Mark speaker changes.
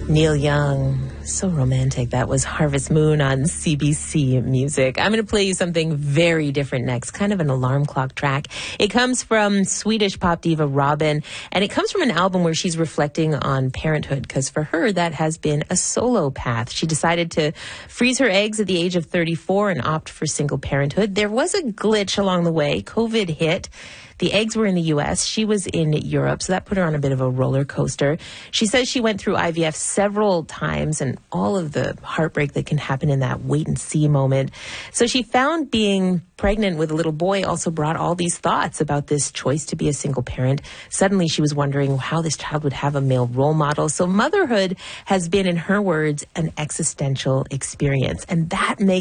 Speaker 1: Neil Young, so romantic. That was Harvest Moon on CBC Music. I'm going to play you something very different next, kind of an alarm clock track. It comes from Swedish pop diva Robyn, and it comes from an album where she's reflecting on parenthood, because for her, that has been a solo path. She decided to freeze her eggs at the age of 34 and opt for single parenthood. There was a glitch along the way. COVID hit. The eggs were in the U.S. She was in Europe, so that put her on a bit of a roller coaster. She says she went through IVF several times and all of the heartbreak that can happen in that wait-and-see moment. So she found being pregnant with a little boy also brought all these thoughts about this choice to be a single parent. Suddenly she was wondering how this child would have a male role model. So motherhood has been, in her words, an existential experience. And that makes